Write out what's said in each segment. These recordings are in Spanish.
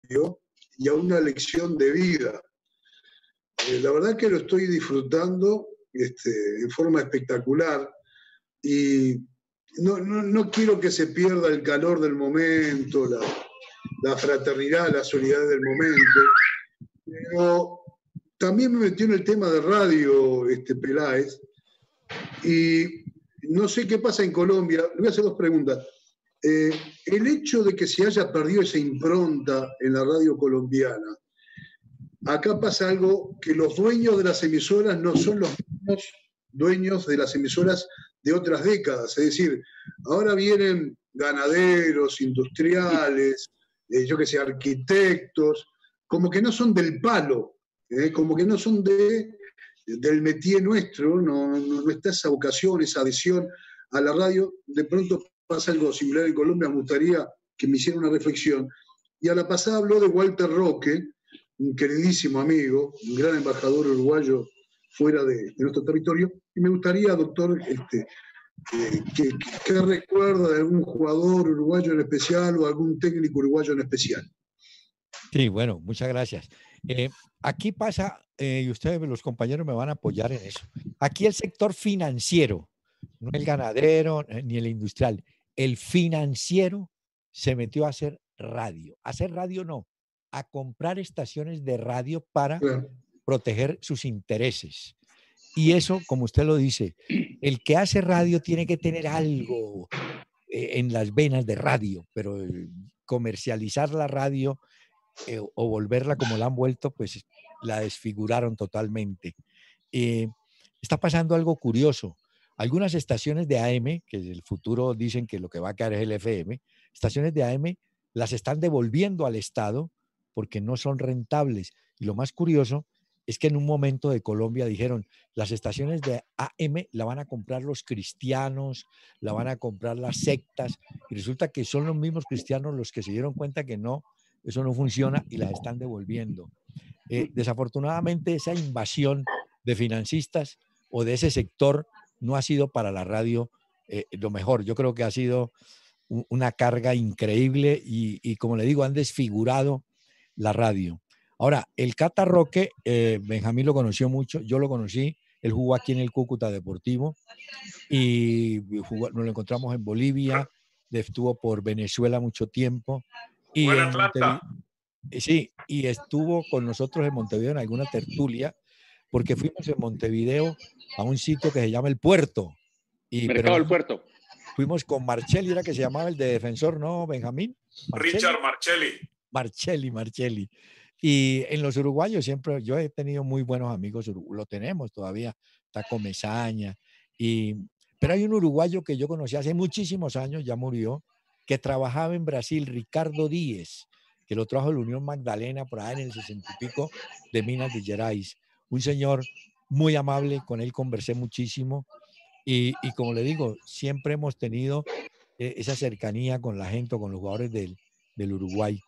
y a una lección de vida. La verdad que lo estoy disfrutando en forma espectacular y no quiero que se pierda el calor del momento, la fraternidad, la solidaridad del momento, pero también me metió en el tema de radio Peláez, y no sé qué pasa en Colombia. Le voy a hacer dos preguntas. El hecho de que se haya perdido esa impronta en la radio colombiana, acá pasa algo, que los dueños de las emisoras no son los mismos dueños de las emisoras de otras décadas. Es decir, ahora vienen ganaderos, industriales, yo que sé, arquitectos, como que no son del palo, como que no son del métier nuestro, no está esa vocación, esa adhesión a la radio. De pronto pasa algo similar en Colombia. Me gustaría que me hiciera una reflexión. Y a la pasada habló de Walter Roque, un queridísimo amigo, un gran embajador uruguayo fuera de nuestro territorio, y me gustaría, doctor, que recuerda de algún jugador uruguayo en especial o algún técnico uruguayo en especial. Sí, bueno, muchas gracias. Aquí pasa, y ustedes, los compañeros, me van a apoyar en eso. Aquí el sector financiero, no el ganadero ni el industrial, el financiero se metió a hacer radio. A hacer radio no, a comprar estaciones de radio para proteger sus intereses. Y eso, como usted lo dice, el que hace radio tiene que tener algo en las venas de radio, pero comercializar la radio o volverla como la han vuelto, pues la desfiguraron totalmente. Está pasando algo curioso. Algunas estaciones de AM, que en el futuro dicen que lo que va a quedar es el FM, estaciones de AM las están devolviendo al Estado porque no son rentables. Y lo más curioso es que en un momento de Colombia dijeron, las estaciones de AM la van a comprar los cristianos, la van a comprar las sectas, y resulta que son los mismos cristianos los que se dieron cuenta que no, eso no funciona y las están devolviendo. Desafortunadamente, esa invasión de financistas o de ese sector no ha sido para la radio lo mejor. Yo creo que ha sido una carga increíble y como le digo, han desfigurado la radio. Ahora, el Cata Roque, Benjamín lo conoció mucho, yo lo conocí, él jugó aquí en el Cúcuta Deportivo y nos lo encontramos en Bolivia, estuvo por Venezuela mucho tiempo y en Montevideo. Sí, y estuvo con nosotros en Montevideo en alguna tertulia, porque fuimos en Montevideo a un sitio que se llama El Puerto. Mercado del Puerto. Fuimos con Marchelli, era que se llamaba el de defensor, ¿no, Benjamín? Richard Marchelli. Marchelli. Y en los uruguayos siempre, yo he tenido muy buenos amigos, lo tenemos todavía, está Comesaña. Pero hay un uruguayo que yo conocí hace muchísimos años, ya murió, que trabajaba en Brasil, Ricardo Díez, que lo trajo de la Unión Magdalena por ahí en el 60 y pico de Minas de Gerais. Un señor muy amable, con él conversé muchísimo y como le digo, siempre hemos tenido esa cercanía con la gente, con los jugadores del Uruguay.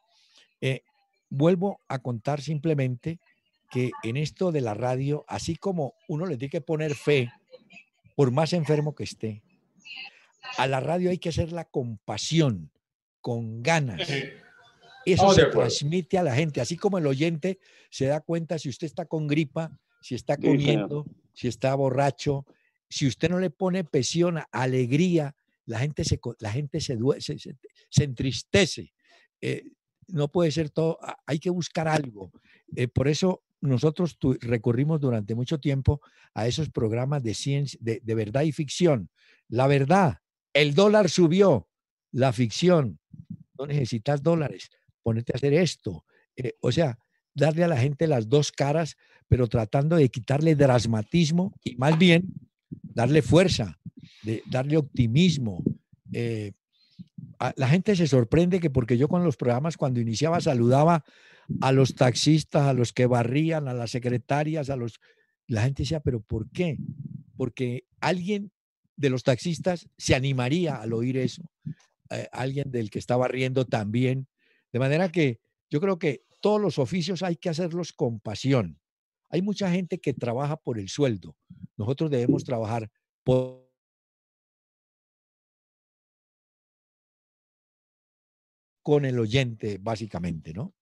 Vuelvo a contar simplemente que en esto de la radio, así como uno le tiene que poner fe, por más enfermo que esté, a la radio hay que hacerla con pasión, con ganas. Eso se transmite a la gente, así como el oyente se da cuenta si usted está con gripa, si está comiendo, si está borracho, si usted no le pone pasión, alegría, la gente se entristece. No puede ser todo, hay que buscar algo. Por eso nosotros recurrimos durante mucho tiempo a esos programas de ciencia, de verdad y ficción. La verdad, el dólar subió, la ficción, no necesitas dólares, ponerte a hacer esto. O sea, darle a la gente las dos caras, pero tratando de quitarle dramatismo y más bien darle fuerza, darle optimismo. La gente se sorprende que porque yo con los programas cuando iniciaba saludaba a los taxistas, a los que barrían, a las secretarias, la gente decía, ¿pero por qué? Porque alguien de los taxistas se animaría al oír eso, alguien del que estaba riendo también, de manera que yo creo que todos los oficios hay que hacerlos con pasión. Hay mucha gente que trabaja por el sueldo, nosotros debemos trabajar con el oyente, básicamente, ¿no?